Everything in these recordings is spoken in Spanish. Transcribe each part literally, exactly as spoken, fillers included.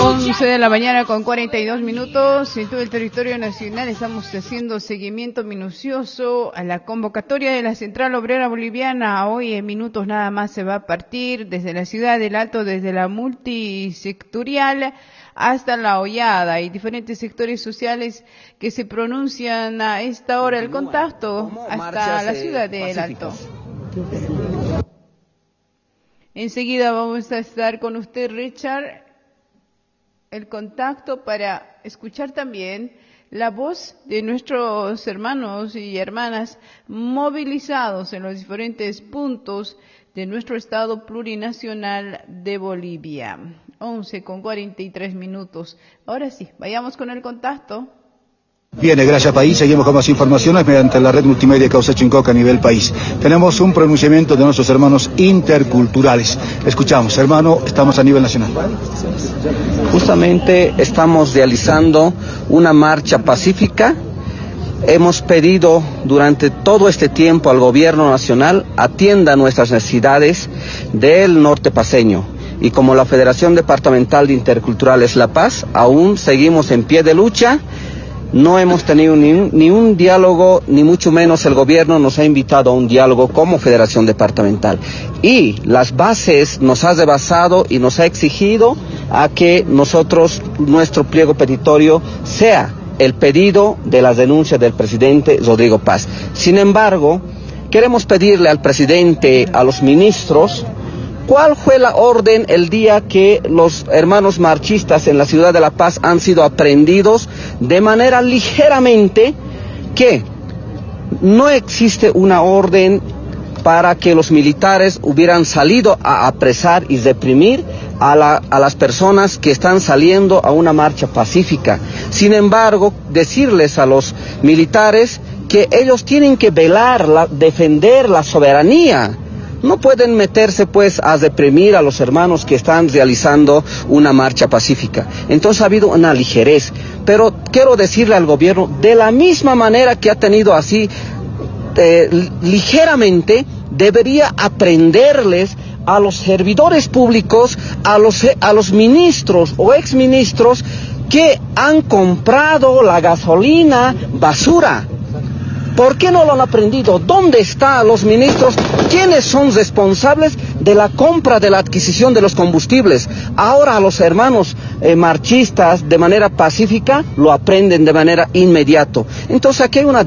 once de la mañana con cuarenta y dos minutos. En todo el territorio nacional estamos haciendo seguimiento minucioso a la convocatoria de la Central Obrera Boliviana. Hoy en minutos nada más se va a partir desde la ciudad del Alto, desde la multisectorial hasta la Hollada, y diferentes sectores sociales que se pronuncian a esta hora el contacto hasta la ciudad del Alto. Enseguida vamos a estar con usted, Richard, el contacto para escuchar también la voz de nuestros hermanos y hermanas movilizados en los diferentes puntos de nuestro estado plurinacional de Bolivia. once con cuarenta y tres minutos. Ahora sí, vayamos con el contacto. Bien, gracias país. Seguimos con más informaciones mediante la red multimedia Causa Chincoca a nivel país. Tenemos un pronunciamiento de nuestros hermanos interculturales. Escuchamos, hermano, estamos a nivel nacional. Justamente estamos realizando una marcha pacífica. Hemos pedido durante todo este tiempo al gobierno nacional atienda nuestras necesidades del norte paceño. Y como la Federación Departamental de Interculturales La Paz, aún seguimos en pie de lucha. No hemos tenido ni un, ni un diálogo, ni mucho menos el gobierno nos ha invitado a un diálogo como Federación Departamental. Y las bases nos ha rebasado y nos ha exigido a que nosotros, nuestro pliego petitorio, sea el pedido de la denuncia del presidente Rodrigo Paz. Sin embargo, queremos pedirle al presidente, a los ministros, ¿cuál fue la orden el día que los hermanos marchistas en la ciudad de La Paz han sido aprehendidos de manera ligeramente? Que no existe una orden para que los militares hubieran salido a apresar y reprimir a, la, a las personas que están saliendo a una marcha pacífica. Sin embargo, decirles a los militares que ellos tienen que velar, la, defender la soberanía. No pueden meterse pues a reprimir a los hermanos que están realizando una marcha pacífica. Entonces ha habido una ligerez, pero quiero decirle al gobierno, de la misma manera que ha tenido así eh, ligeramente, debería aprenderles a los servidores públicos, a los, a los ministros o exministros que han comprado la gasolina basura. ¿Por qué no lo han aprendido? ¿Dónde están los ministros? ¿Quiénes son responsables de la compra, de la adquisición de los combustibles? Ahora a los hermanos eh, marchistas de manera pacífica lo aprenden de manera inmediata. Entonces aquí hay una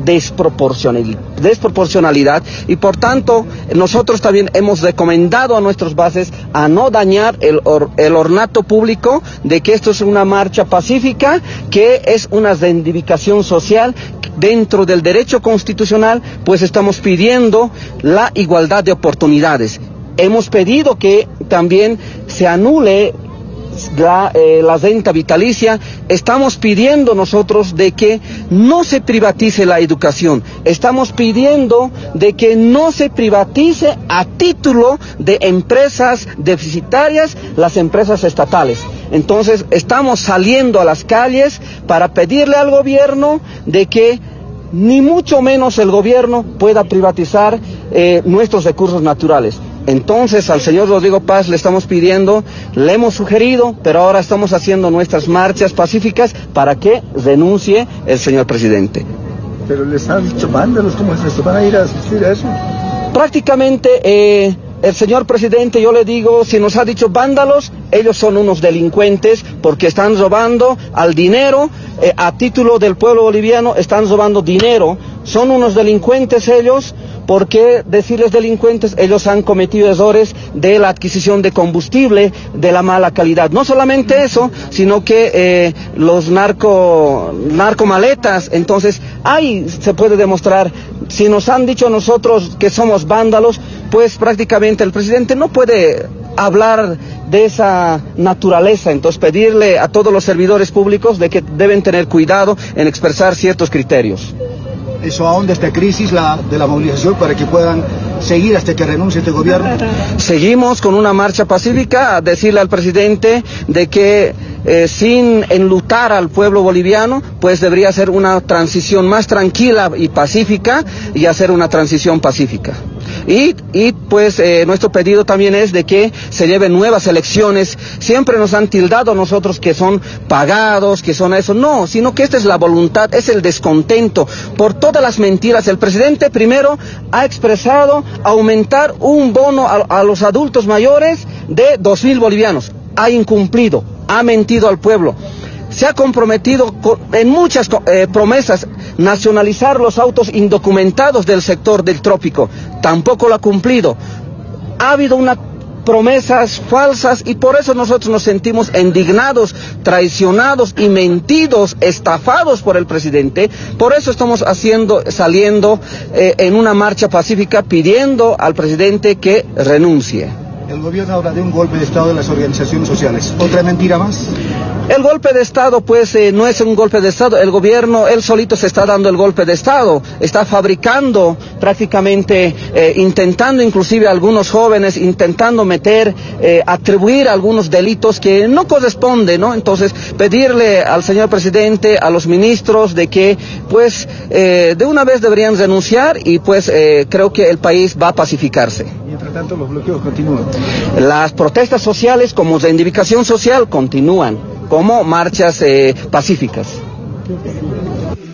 desproporcionalidad y por tanto nosotros también hemos recomendado a nuestros bases a no dañar el, or, el ornato público de que esto es una marcha pacífica, que es una reivindicación social dentro del derecho constitucional, pues estamos pidiendo la igualdad de oportunidades. Hemos pedido que también se anule la, eh, la renta vitalicia. Estamos pidiendo nosotros de que no se privatice la educación. Estamos pidiendo de que no se privatice a título de empresas deficitarias las empresas estatales. Entonces estamos saliendo a las calles para pedirle al gobierno de que ni mucho menos el gobierno pueda privatizar eh, nuestros recursos naturales. Entonces al señor Rodrigo Paz le estamos pidiendo, le hemos sugerido, pero ahora estamos haciendo nuestras marchas pacíficas para que renuncie el señor presidente. Pero les han dicho vándalos, ¿cómo es esto? ¿Van a ir a asistir a eso? Prácticamente eh, el señor presidente, yo le digo, si nos ha dicho vándalos, ellos son unos delincuentes porque están robando al dinero, eh, a título del pueblo boliviano, están robando dinero, son unos delincuentes ellos. ¿Por qué decirles delincuentes? Ellos han cometido errores de la adquisición de combustible de la mala calidad. No solamente eso, sino que eh, los narco, narcomaletas. Entonces, ahí se puede demostrar, si nos han dicho a nosotros que somos vándalos, pues prácticamente el presidente no puede hablar de esa naturaleza. Entonces, pedirle a todos los servidores públicos de que deben tener cuidado en expresar ciertos criterios. Eso ahonda esta crisis la, de la movilización para que puedan seguir hasta que renuncie este gobierno. Seguimos con una marcha pacífica a decirle al presidente de que eh, sin enlutar al pueblo boliviano, pues debería ser una transición más tranquila y pacífica y hacer una transición pacífica. Y, y pues eh, nuestro pedido también es de que se lleven nuevas elecciones. Siempre nos han tildado a nosotros que son pagados, que son eso. No, sino que esta es la voluntad, es el descontento por todas las mentiras. El presidente primero ha expresado aumentar un bono a, a los adultos mayores de dos mil bolivianos. Ha incumplido, ha mentido al pueblo. Se ha comprometido con, en muchas eh, promesas, nacionalizar los autos indocumentados del sector del trópico. Tampoco lo ha cumplido. Ha habido unas promesas falsas y por eso nosotros nos sentimos indignados, traicionados y mentidos, estafados por el presidente. Por eso estamos haciendo, saliendo eh, en una marcha pacífica pidiendo al presidente que renuncie. El gobierno habla de un golpe de Estado de las organizaciones sociales. ¿Otra mentira más? El golpe de Estado, pues, eh, no es un golpe de Estado. El gobierno, él solito se está dando el golpe de Estado. Está fabricando prácticamente, eh, intentando inclusive a algunos jóvenes, intentando meter, eh, atribuir algunos delitos que no corresponden, ¿no? Entonces, pedirle al señor presidente, a los ministros, de que, pues, eh, de una vez deberían renunciar y, pues, eh, creo que el país va a pacificarse. Mientras tanto, los bloqueos continúan. Las protestas sociales como reivindicación social continúan, como marchas eh, pacíficas.